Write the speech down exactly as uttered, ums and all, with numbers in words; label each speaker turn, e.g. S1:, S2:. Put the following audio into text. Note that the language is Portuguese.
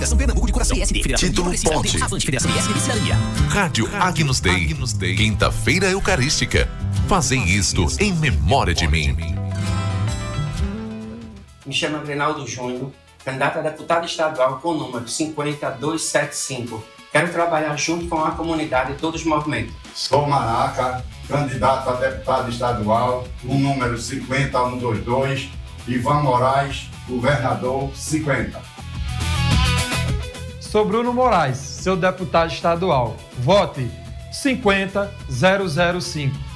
S1: Federação Pernambuco de Coração. P S D. Federação
S2: Título Ponte.
S1: Avante. Federação P S D de Cidadania.
S2: Rádio Agnus Dei. Quinta-feira Eucarística. Fazei isto em memória de mim.
S3: Me chamo Reinaldo Júnior, candidato a deputado estadual com o número cinquenta dois setenta e cinco. Quero trabalhar junto com a comunidade e todos os movimentos.
S4: Sou Maraca, candidato a deputado estadual, o número cinquenta cento e vinte e dois, Ivan Moraes, governador cinquenta.
S5: Sou Bruno Moraes, seu deputado estadual. Vote cinquenta zero zero cinco.